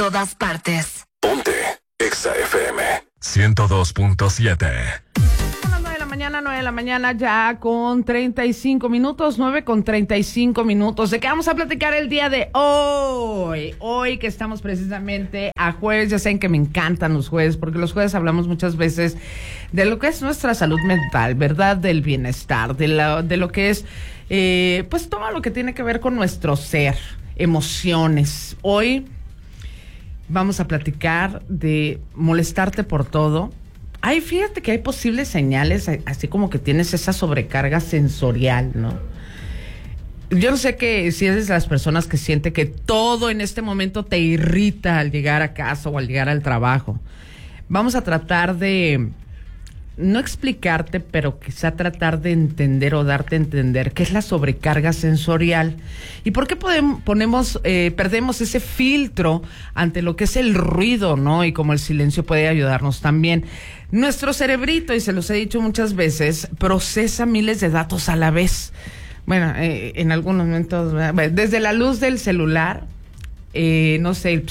todas partes. Ponte Exa FM 102.7. Son las 9 de la mañana ya con 35 minutos, 9 con 35 minutos. ¿De qué vamos a platicar el día de hoy? Hoy que estamos precisamente a jueves, ya saben que me encantan los jueves, porque los jueves hablamos muchas veces de lo que es nuestra salud mental, ¿verdad? Del bienestar, de lo que es, pues todo lo que tiene que ver con nuestro ser, emociones. Hoy vamos a platicar de molestarte por todo. Ay, fíjate que hay posibles señales, así como que tienes esa sobrecarga sensorial, ¿no? Yo no sé que si eres de las personas que siente que todo en este momento te irrita al llegar a casa o al llegar al trabajo. Vamos a tratar de no explicarte, pero quizá tratar de entender o darte a entender qué es la sobrecarga sensorial y por qué perdemos ese filtro ante lo que es el ruido, ¿no? Y cómo el silencio puede ayudarnos también. Nuestro cerebrito, y se los he dicho muchas veces, procesa miles de datos a la vez. Bueno, en algunos momentos, desde la luz del celular, no sé,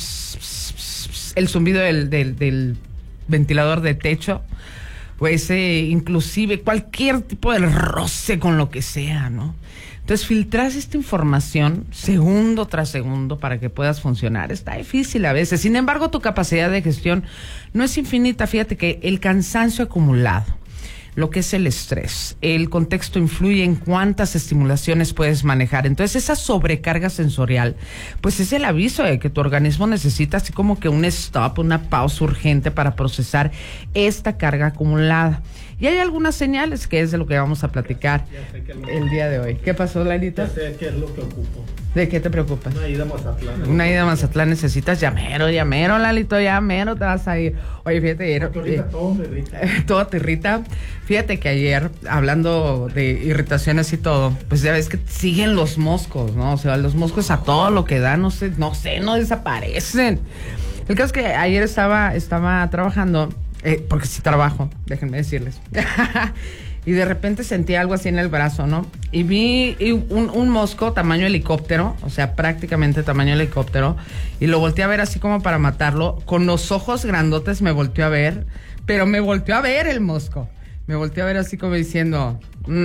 el zumbido del ventilador de techo, pues inclusive cualquier tipo de roce con lo que sea, ¿no? Entonces, filtrar esta información segundo tras segundo para que puedas funcionar está difícil a veces. Sin embargo, tu capacidad de gestión no es infinita. Fíjate que el cansancio acumulado, lo que es el estrés, el contexto influye en cuántas estimulaciones puedes manejar. Entonces, esa sobrecarga sensorial, pues es el aviso de que tu organismo necesita así como que un stop, una pausa urgente para procesar esta carga acumulada. Y hay algunas señales que es de lo que vamos a platicar el día de hoy. ¿Qué pasó, Lalita? Ya sé qué es lo que ocupo. ¿De qué te preocupas? Una ida a Mazatlán. Una ida a Mazatlán necesitas, llamero, Lalito, llamero, te vas a ir. Oye, fíjate, ayer, todo me irrita. todo te irrita. Fíjate que ayer, hablando de irritaciones y todo, pues ya ves que siguen los moscos, ¿no? O sea, los moscos a todo lo que dan, no desaparecen. El caso es que ayer estaba trabajando, porque sí trabajo, déjenme decirles. Y de repente sentí algo así en el brazo, ¿no? Y vi un mosco tamaño helicóptero, o sea, prácticamente tamaño helicóptero, y lo volteé a ver así como para matarlo. Con los ojos grandotes me volteó a ver, pero me volteó a ver el mosco. Me volteó a ver así como diciendo,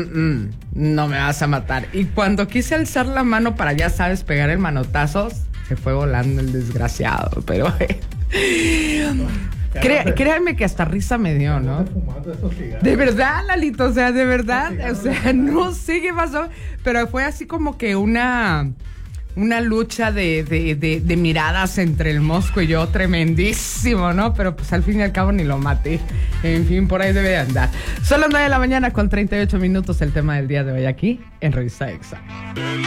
no me vas a matar. Y cuando quise alzar la mano para, ya sabes, pegar el manotazo, se fue volando el desgraciado, pero... Créanme que hasta risa me dio, ¿no? De verdad, Lalito, o sea, de verdad, o sea, no sé qué pasó, pero fue así como que una lucha de miradas entre el mosco y yo, tremendísimo, ¿no? Pero pues al fin y al cabo ni lo maté. En fin, por ahí debe de andar. Son las 9 de la mañana con 38 minutos, el tema del día de hoy aquí en Revista Exa.